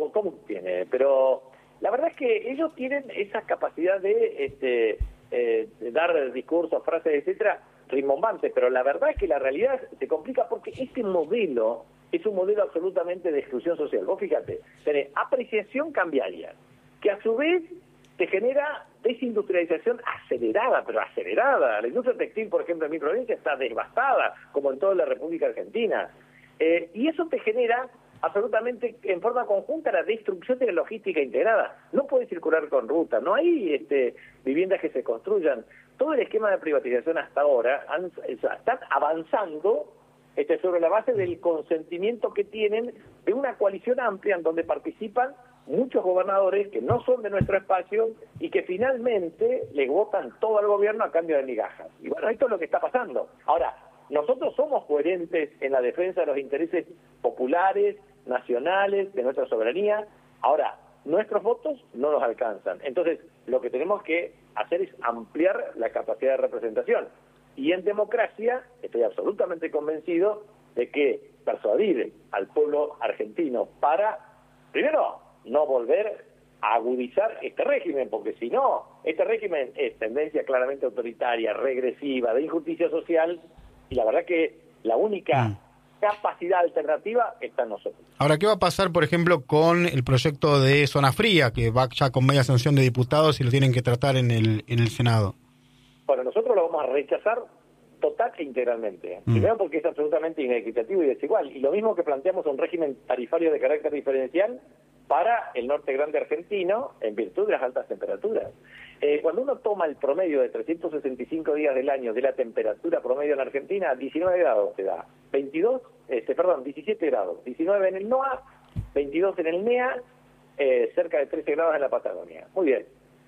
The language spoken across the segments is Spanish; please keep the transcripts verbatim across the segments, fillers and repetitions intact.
¿Cómo, cómo tiene? Pero la verdad es que ellos tienen esa capacidad de, este, eh, de dar discursos, frases, etcétera, rimbombantes, pero la verdad es que la realidad se complica porque este modelo es un modelo absolutamente de exclusión social. Vos fíjate, tenés apreciación cambiaria, que a su vez te genera desindustrialización acelerada, pero acelerada. La industria textil, por ejemplo, en mi provincia está devastada, como en toda la República Argentina. Eh, y eso te genera absolutamente en forma conjunta la destrucción de la logística integrada. No puede circular con ruta, no hay este, viviendas que se construyan. Todo el esquema de privatización hasta ahora han, están avanzando este, sobre la base del consentimiento que tienen de una coalición amplia en donde participan muchos gobernadores que no son de nuestro espacio y que finalmente le votan todo al gobierno a cambio de migajas. Y bueno, esto es lo que está pasando. Ahora, nosotros somos coherentes en la defensa de los intereses populares, nacionales, de nuestra soberanía. Ahora, nuestros votos no nos alcanzan. Entonces, lo que tenemos que hacer es ampliar la capacidad de representación. Y en democracia, estoy absolutamente convencido de que persuadir al pueblo argentino para, primero, no volver a agudizar este régimen, porque si no, este régimen es tendencia claramente autoritaria, regresiva, de injusticia social, y la verdad que la única mm. capacidad alternativa está en nosotros. Ahora, ¿qué va a pasar, por ejemplo, con el proyecto de Zona Fría, que va ya con media sanción de diputados y lo tienen que tratar en el en el Senado? Bueno, nosotros lo vamos a rechazar total e integralmente. Mm. Primero porque es absolutamente inequitativo y desigual. Y lo mismo que planteamos un régimen tarifario de carácter diferencial para el norte grande argentino en virtud de las altas temperaturas. Eh, cuando uno toma el promedio de trescientos sesenta y cinco días del año de la temperatura promedio en Argentina, diecinueve grados te da, veintidós, este, perdón, diecisiete grados, diecinueve en el NOA, veintidós en el NEA, eh, cerca de trece grados en la Patagonia. Muy bien.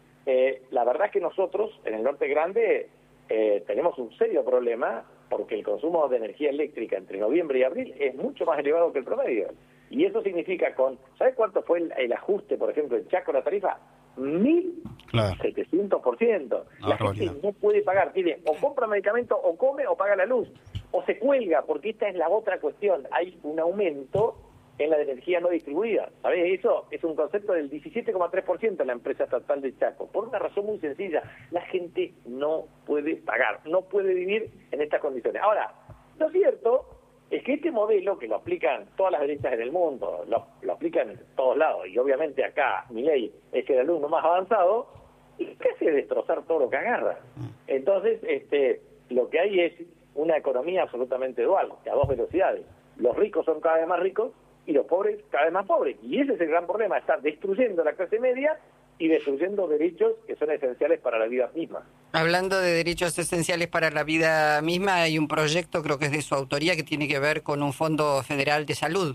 Eh, la verdad es que nosotros, en el norte grande, eh, tenemos un serio problema porque el consumo de energía eléctrica entre noviembre y abril es mucho más elevado que el promedio. Y eso significa con, ¿sabes cuánto fue el, el ajuste, por ejemplo, en Chaco, la tarifa? mil setecientos por ciento. La gente no puede pagar, tiene o compra medicamento, o come, o paga la luz, o se cuelga, porque esta es la otra cuestión. Hay un aumento en la energía no distribuida. ¿Sabés? Eso es un concepto del diecisiete coma tres por ciento en la empresa estatal de Chaco. Por una razón muy sencilla, la gente no puede pagar, no puede vivir en estas condiciones. Ahora, lo cierto es que este modelo, que lo aplican todas las derechas en el mundo, lo, lo aplican en todos lados, y obviamente acá Milei es el alumno más avanzado, y lo que hace es destrozar todo lo que agarra. Entonces, este, lo que hay es una economía absolutamente dual, a dos velocidades. Los ricos son cada vez más ricos y los pobres cada vez más pobres. Y ese es el gran problema, estar destruyendo la clase media y destruyendo derechos que son esenciales para la vida misma. Hablando de derechos esenciales para la vida misma, hay un proyecto, creo que es de su autoría, que tiene que ver con un fondo federal de salud.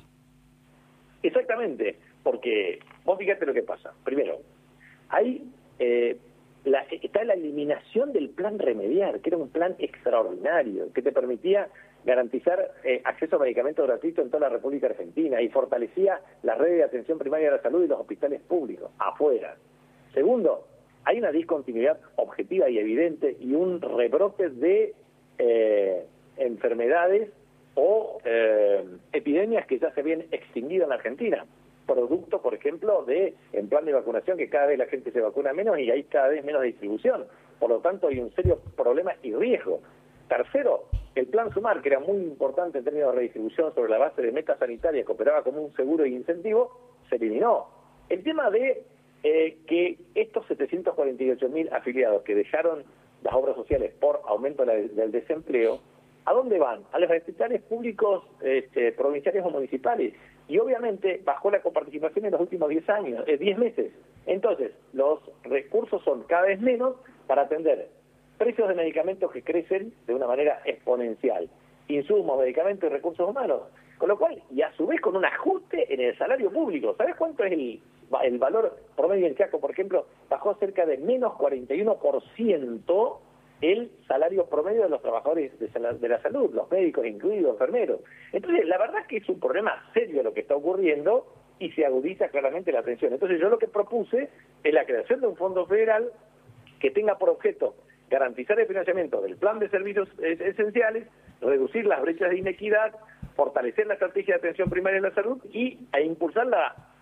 Exactamente, porque vos fíjate lo que pasa. Primero, hay eh, la, está la eliminación del plan remediar, que era un plan extraordinario, que te permitía garantizar eh, acceso a medicamentos gratuitos en toda la República Argentina y fortalecía la red de atención primaria de la salud y los hospitales públicos, afuera. Segundo, hay una discontinuidad objetiva y evidente y un rebrote de eh, enfermedades o eh, epidemias que ya se habían extinguido en la Argentina, producto, por ejemplo, de en plan de vacunación que cada vez la gente se vacuna menos y hay cada vez menos distribución. Por lo tanto, hay un serio problema y riesgo. Tercero, el plan Sumar, que era muy importante en términos de redistribución sobre la base de metas sanitarias que operaba como un seguro y incentivo, se eliminó. El tema de eh, que estos setecientos cuarenta y ocho mil afiliados que dejaron las obras sociales por aumento de la, del desempleo, ¿a dónde van? A los hospitales públicos este, provinciales o municipales. Y obviamente bajó la coparticipación en los últimos diez años, eh, diez meses. Entonces, los recursos son cada vez menos para atender precios de medicamentos que crecen de una manera exponencial, insumos, medicamentos y recursos humanos. Con lo cual, y a su vez con un ajuste en el salario público. ¿Sabes cuánto es el, el valor promedio en Chaco? Por ejemplo, bajó cerca de menos cuarenta y uno por ciento el salario promedio de los trabajadores de, de la salud, los médicos incluidos, enfermeros. Entonces, la verdad es que es un problema serio lo que está ocurriendo y se agudiza claramente la atención. Entonces, yo lo que propuse es la creación de un fondo federal que tenga por objeto garantizar el financiamiento del plan de servicios esenciales, reducir las brechas de inequidad, fortalecer la estrategia de atención primaria en la salud y a impulsar la